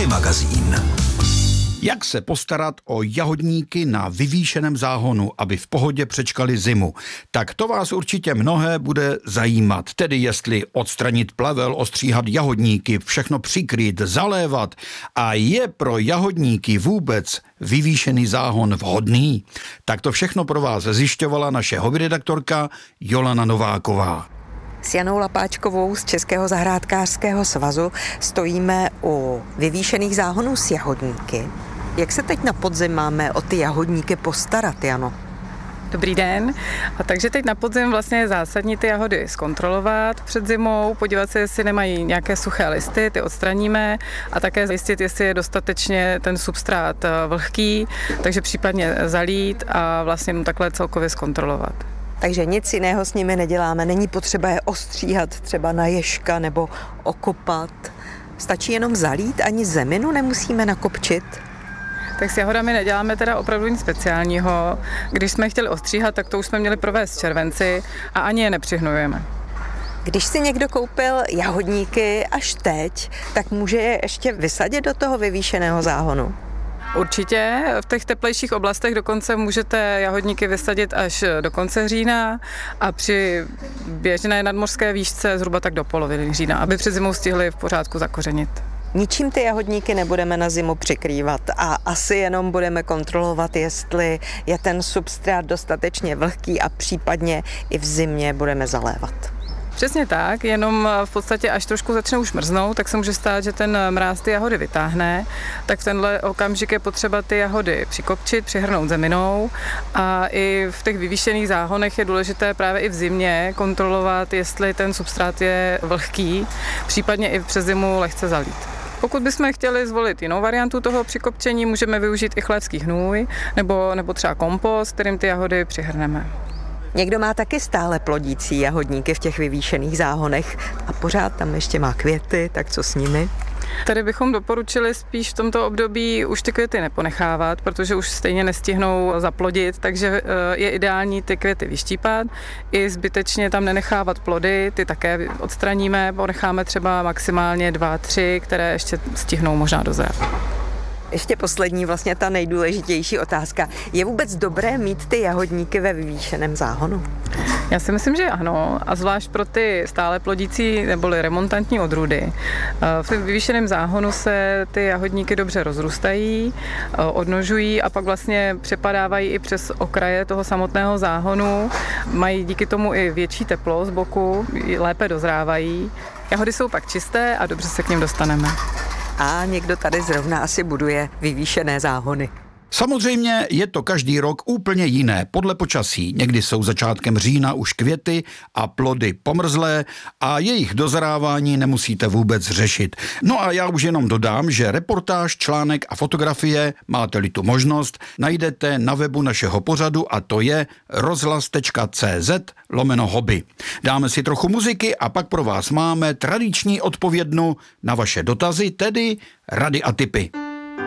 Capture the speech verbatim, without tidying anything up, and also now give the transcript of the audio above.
Hobby magazín. Jak se postarat o jahodníky na vyvýšeném záhonu, aby v pohodě přečkali zimu? Tak to vás určitě mnohé bude zajímat. Tedy jestli odstranit plevel, ostříhat jahodníky, všechno přikrýt, zalévat. A je pro jahodníky vůbec vyvýšený záhon vhodný? Tak to všechno pro vás zjišťovala naše hobby redaktorka Jolana Nováková. S Janou Lapáčkovou z Českého zahrádkářského svazu stojíme u vyvýšených záhonů s jahodníky. Jak se teď na podzim máme o ty jahodníky postarat, Jano? Dobrý den. A takže teď na podzim vlastně je zásadní ty jahody zkontrolovat před zimou, podívat se, jestli nemají nějaké suché listy, ty odstraníme a také zjistit, jestli je dostatečně ten substrát vlhký, takže případně zalít a vlastně mu takhle celkově zkontrolovat. Takže nic jiného s nimi neděláme, není potřeba je ostříhat třeba na ježka nebo okopat. Stačí jenom zalít, ani zeminu nemusíme nakopčit. Tak s jahodami neděláme teda opravdu nic speciálního. Když jsme chtěli ostříhat, tak to už jsme měli provést v červenci a ani je nepřihnujeme. Když si někdo koupil jahodníky až teď, tak může je ještě vysadit do toho vyvýšeného záhonu? Určitě. V těch teplejších oblastech dokonce můžete jahodníky vysadit až do konce října a při běžné nadmořské výšce zhruba tak do poloviny října, aby před zimou stihli v pořádku zakořenit. Ničím ty jahodníky nebudeme na zimu přikrývat a asi jenom budeme kontrolovat, jestli je ten substrát dostatečně vlhký a případně i v zimě budeme zalévat. Přesně tak, jenom v podstatě až trošku začne už mrznout, tak se může stát, že ten mráz ty jahody vytáhne, tak v tenhle okamžik je potřeba ty jahody přikopčit, přihrnout zeminou a i v těch vyvýšených záhonech je důležité právě i v zimě kontrolovat, jestli ten substrát je vlhký, případně i přes zimu lehce zalít. Pokud bychom chtěli zvolit jinou variantu toho přikopčení, můžeme využít i chlévský hnůj nebo, nebo třeba kompost, kterým ty jahody přihrneme. Někdo má taky stále plodící jahodníky v těch vyvýšených záhonech a pořád tam ještě má květy, tak co s nimi? Tady bychom doporučili spíš v tomto období už ty květy neponechávat, protože už stejně nestihnou zaplodit, takže je ideální ty květy vyštípat i zbytečně tam nenechávat plody, ty také odstraníme, ponecháme třeba maximálně dva, tři, které ještě stihnou možná dozrát. Ještě poslední, vlastně ta nejdůležitější otázka. Je vůbec dobré mít ty jahodníky ve vyvýšeném záhonu? Já si myslím, že ano, a zvlášť pro ty stále plodící neboli remontantní odrůdy. V tom vyvýšeném záhonu se ty jahodníky dobře rozrůstají, odnožují a pak vlastně přepadávají i přes okraje toho samotného záhonu. Mají díky tomu i větší teplo z boku, lépe dozrávají. Jahody jsou pak čisté a dobře se k nim dostaneme. A někdo tady zrovna asi buduje vyvýšené záhony. Samozřejmě je to každý rok úplně jiné, podle počasí. Někdy jsou začátkem října už květy a plody pomrzlé a jejich dozrávání nemusíte vůbec řešit. No a já už jenom dodám, že reportáž, článek a fotografie, máte-li tu možnost, najdete na webu našeho pořadu a to je rozhlas tečka cé zet lomeno hobby. Dáme si trochu muziky a pak pro vás máme tradiční odpovědnu na vaše dotazy, tedy rady a tipy.